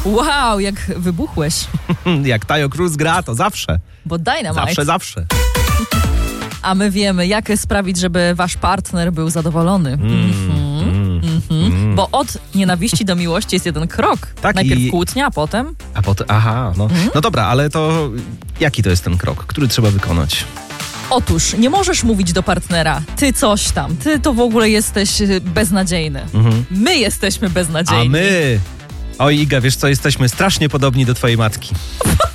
Wow, jak wybuchłeś. Jak Taio Cruz gra, to zawsze. Bo Dynamite. Zawsze. A my wiemy, jak sprawić, żeby wasz partner był zadowolony. Bo od nienawiści do miłości jest jeden krok. Tak, najpierw kłótnia, a potem... A potem, no dobra, ale to jaki to jest ten krok, który trzeba wykonać? Otóż nie możesz mówić do partnera, ty coś tam, ty to w ogóle jesteś beznadziejny. My jesteśmy beznadziejni. A my... Oj, Iga, wiesz co, jesteśmy strasznie podobni do twojej matki.